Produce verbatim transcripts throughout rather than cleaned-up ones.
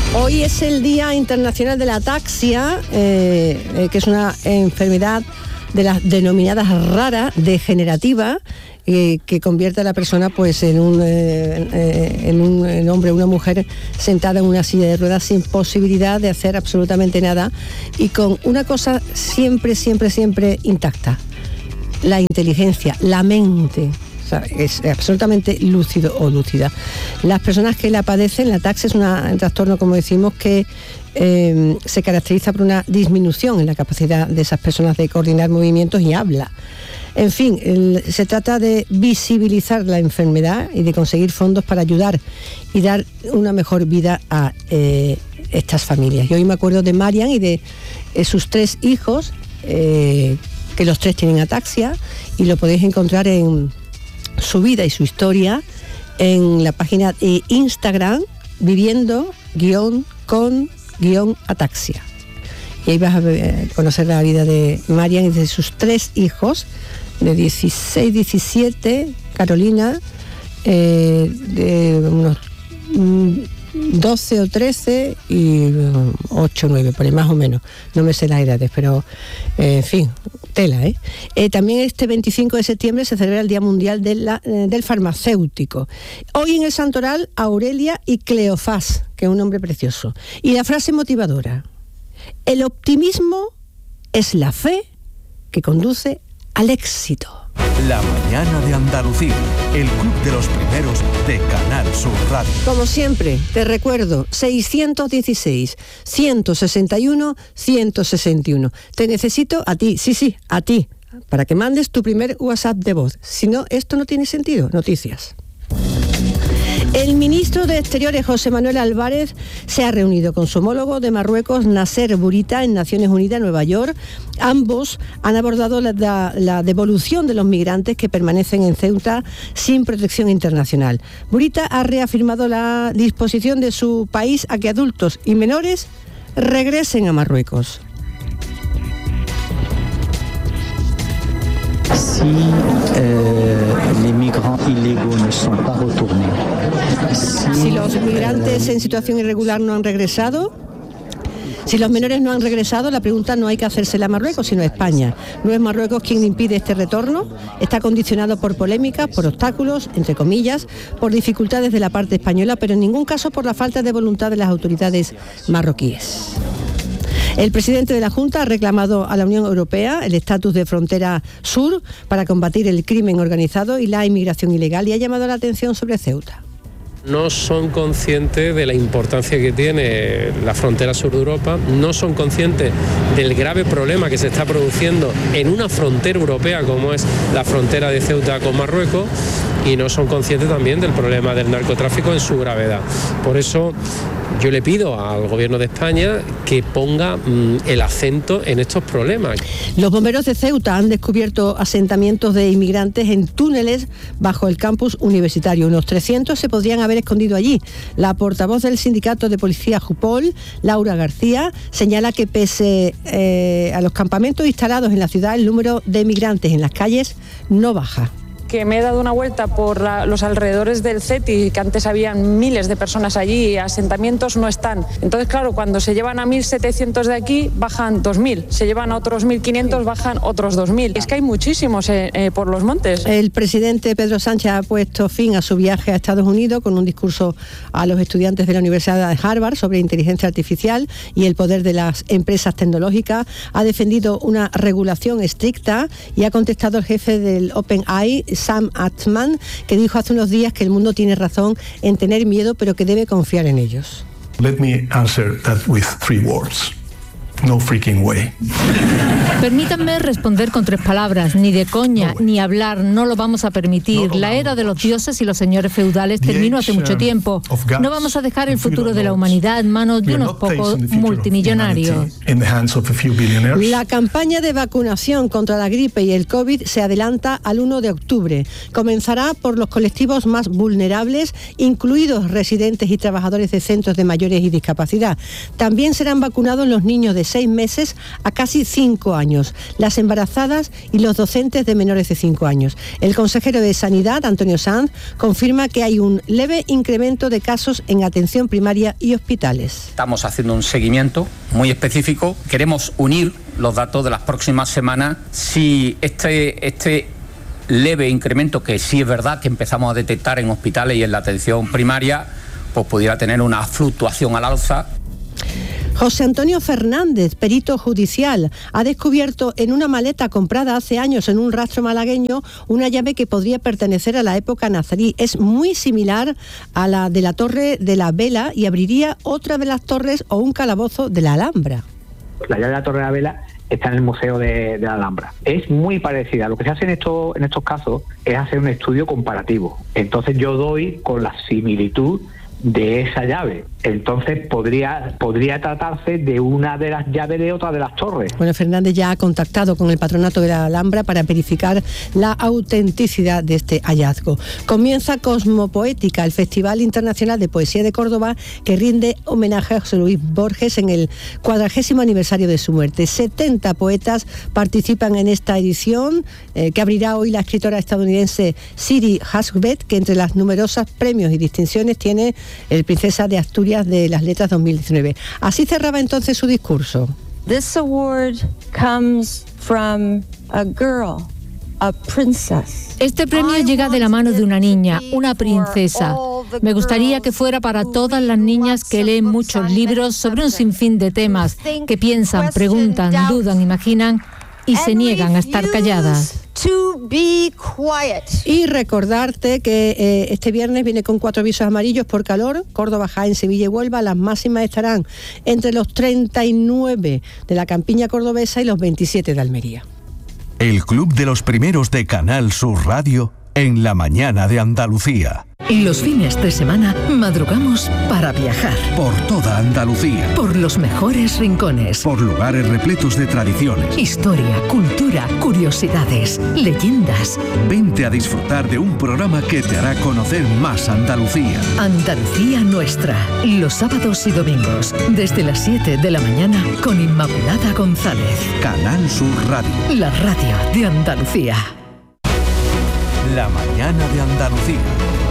Hoy es el Día Internacional de la Ataxia, eh, eh, que es una enfermedad de las denominadas raras, degenerativa, eh, que convierte a la persona pues en un, eh, eh, en un en hombre o una mujer sentada en una silla de ruedas sin posibilidad de hacer absolutamente nada y con una cosa siempre, siempre, siempre intacta: la inteligencia, la mente. O sea, es absolutamente lúcido o lúcida. Las personas que la padecen, la ataxia es una, un trastorno, como decimos, que eh, se caracteriza por una disminución en la capacidad de esas personas de coordinar movimientos y habla. En fin, el, se trata de visibilizar la enfermedad y de conseguir fondos para ayudar y dar una mejor vida a eh, estas familias. Yo hoy me acuerdo de Marian y de eh, sus tres hijos, eh, que los tres tienen ataxia, y lo podéis encontrar en su vida y su historia en la página de Instagram viviendo guión con guión ataxia, y ahí vas a conocer la vida de Marian y de sus tres hijos de dieciséis, diecisiete, Carolina eh, de unos doce o trece y ocho o nueve, por ahí más o menos, no me sé las edades, pero eh, en fin, tela, ¿eh? ¿eh? También este veinticinco de septiembre se celebra el Día Mundial de la, eh, del Farmacéutico. Hoy en el Santoral, Aurelia y Cleofás, que es un nombre precioso. Y la frase motivadora: el optimismo es la fe que conduce al éxito. La mañana de Andalucía, el club de los primeros de Canal Sur Radio. Como siempre, te recuerdo, seiscientos dieciséis, ciento sesenta y uno, ciento sesenta y uno. Te necesito a ti, sí, sí, a ti, para que mandes tu primer WhatsApp de voz. Si no, esto no tiene sentido. Noticias. El ministro de Exteriores, José Manuel Álvarez, se ha reunido con su homólogo de Marruecos, Nasser Bourita, en Naciones Unidas, Nueva York. Ambos han abordado la, la, la devolución de los migrantes que permanecen en Ceuta sin protección internacional. Bourita ha reafirmado la disposición de su país a que adultos y menores regresen a Marruecos. Si euh, les migrants illégaux ne sont pas retournés, si, si los migrantes en situación irregular no han regresado, si los menores no han regresado, la pregunta no hay que hacérsela a Marruecos, sino a España. No es Marruecos quien impide este retorno, está condicionado por polémicas, por obstáculos, entre comillas, por dificultades de la parte española, pero en ningún caso por la falta de voluntad de las autoridades marroquíes. El presidente de la Junta ha reclamado a la Unión Europea el estatus de frontera sur para combatir el crimen organizado y la inmigración ilegal y ha llamado la atención sobre Ceuta. No son conscientes de la importancia que tiene la frontera sur de Europa, no son conscientes del grave problema que se está produciendo en una frontera europea como es la frontera de Ceuta con Marruecos, y no son conscientes también del problema del narcotráfico en su gravedad. Por eso yo le pido al Gobierno de España que ponga mmm, el acento en estos problemas. Los bomberos de Ceuta han descubierto asentamientos de inmigrantes en túneles bajo el campus universitario. Unos trescientos se podrían haber escondido allí. La portavoz del sindicato de policía Jupol, Laura García, señala que pese eh, a los campamentos instalados en la ciudad, el número de migrantes en las calles no baja. Que me he dado una vuelta por la, los alrededores del CETI, que antes habían miles de personas allí y asentamientos no están. Entonces, claro, cuando se llevan a mil setecientos de aquí, bajan dos mil. Se llevan a otros mil quinientos, bajan otros dos mil. Es que hay muchísimos eh, eh, por los montes. El presidente Pedro Sánchez ha puesto fin a su viaje a Estados Unidos con un discurso a los estudiantes de la Universidad de Harvard sobre inteligencia artificial y el poder de las empresas tecnológicas. Ha defendido una regulación estricta y ha contestado el jefe del OpenAI, Sam Altman, que dijo hace unos días que el mundo tiene razón en tener miedo, pero que debe confiar en ellos. Let me answer that with three words. No freaking way. Permítanme responder con tres palabras. Ni de coña, no ni hablar, no lo vamos a permitir. La era de los dioses y los señores feudales terminó hace mucho tiempo. No vamos a dejar el futuro de la humanidad en manos de unos pocos multimillonarios. La campaña de vacunación contra la gripe y el COVID se adelanta al uno de octubre. Comenzará por los colectivos más vulnerables, incluidos residentes y trabajadores de centros de mayores y discapacidad. También serán vacunados los niños de seis meses a casi cinco años, las embarazadas y los docentes de menores de cinco años. El consejero de Sanidad, Antonio Sanz, confirma que hay un leve incremento de casos en atención primaria y hospitales. Estamos haciendo un seguimiento muy específico. Queremos unir los datos de las próximas semanas. Si este, este leve incremento, que sí es verdad que empezamos a detectar en hospitales y en la atención primaria, pues pudiera tener una fluctuación al alza. José Antonio Fernández, perito judicial, ha descubierto en una maleta comprada hace años en un rastro malagueño una llave que podría pertenecer a la época nazarí. Es muy similar a la de la Torre de la Vela y abriría otra de las torres o un calabozo de la Alhambra. La llave de la Torre de la Vela está en el Museo de, de la Alhambra. Es muy parecida. Lo que se hace en estos, en estos casos es hacer un estudio comparativo. Entonces yo doy con la similitud de esa llave. Entonces podría podría tratarse de una de las llaves de otra de las torres. Bueno, Fernández ya ha contactado con el Patronato de la Alhambra para verificar la autenticidad de este hallazgo. Comienza Cosmopoética, el Festival Internacional de Poesía de Córdoba, que rinde homenaje a José Luis Borges en el cuadragésimo aniversario de su muerte. setenta poetas participan en esta edición, eh, que abrirá hoy la escritora estadounidense Siri Husband, que entre las numerosas premios y distinciones tiene el Princesa de Asturias de las Letras dos mil diecinueve. Así cerraba entonces su discurso. This award comes from a girl, a princess. Este premio llega de la mano de una niña, una princesa. Me gustaría que fuera para todas las niñas que leen muchos libros sobre un sinfín de temas, que piensan, preguntan, dudan, imaginan y se niegan a estar calladas. To be quiet. Y recordarte que eh, este viernes viene con cuatro avisos amarillos por calor. Córdoba, Jaén, Sevilla y Huelva. Las máximas estarán entre los treinta y nueve de la campiña cordobesa y los veintisiete de Almería. El Club de los Primeros de Canal Sur Radio en la mañana de Andalucía. Los fines de semana madrugamos para viajar. Por toda Andalucía. Por los mejores rincones. Por lugares repletos de tradiciones. Historia, cultura, curiosidades, leyendas. Vente a disfrutar de un programa que te hará conocer más Andalucía. Andalucía Nuestra. Los sábados y domingos, desde las siete de la mañana, con Inmaculada González. Canal Sur Radio. La radio de Andalucía. La mañana de Andalucía.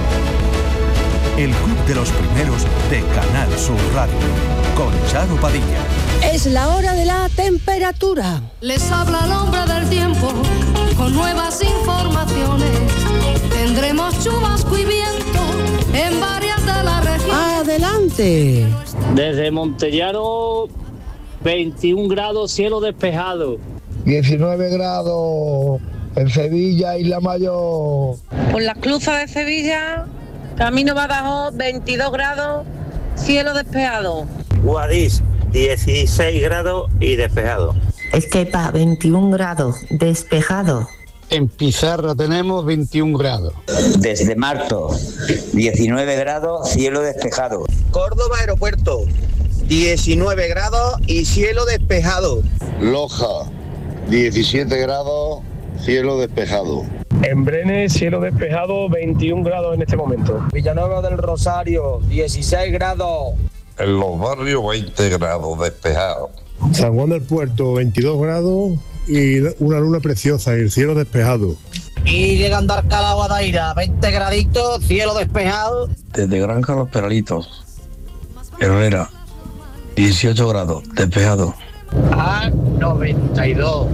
El Club de los Primeros de Canal Sur Radio, con Charo Padilla. Es la hora de la temperatura. Les habla el hombre del tiempo, con nuevas informaciones. Tendremos chubasco y viento en varias de las regiones. ¡Adelante! Desde Montellano, veintiún grados, cielo despejado. diecinueve grados en Sevilla, Isla Mayor. Por las Cluzas de Sevilla... Camino Badajoz, veintidós grados, cielo despejado. Guadix, dieciséis grados y despejado. Estepa, veintiún grados, despejado. En Pizarra tenemos veintiún grados. Desde Marto, diecinueve grados, cielo despejado. Córdoba Aeropuerto, diecinueve grados y cielo despejado. Loja, diecisiete grados, cielo despejado. En Brenes, cielo despejado, veintiún grados en este momento. Villanueva del Rosario, dieciséis grados. En los barrios, veinte grados despejado. San Juan del Puerto, veintidós grados y una luna preciosa y el cielo despejado. Y llegando a Alcalá Guadaira, veinte graditos, cielo despejado. Desde Granja Los Peralitos, Herrera, dieciocho grados, despejado. A noventa y dos,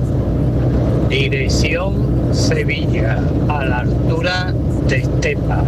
dirección Sevilla, a la altura de Estepa,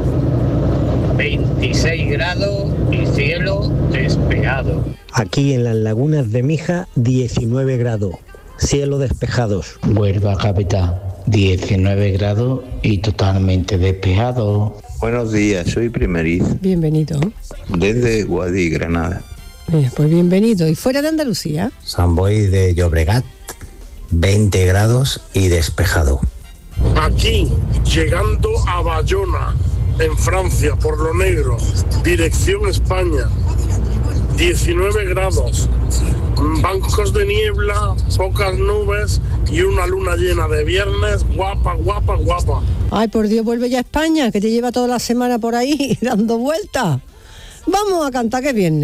veintiséis grados y cielo despejado. Aquí en las lagunas de Mija, diecinueve grados, cielo despejados. Huelva capital, diecinueve grados y totalmente despejado. Buenos días, soy Primeriz. Bienvenido. Desde Guadix, Granada. Eh, pues bienvenido. ¿Y fuera de Andalucía? San Boi de Llobregat, veinte grados y despejado. Aquí, llegando a Bayona, en Francia, por lo negro, dirección España, diecinueve grados, bancos de niebla, pocas nubes y una luna llena de viernes, guapa, guapa, guapa. Ay, por Dios, vuelve ya a España, que te lleva toda la semana por ahí dando vueltas. Vamos a cantar, que viernes.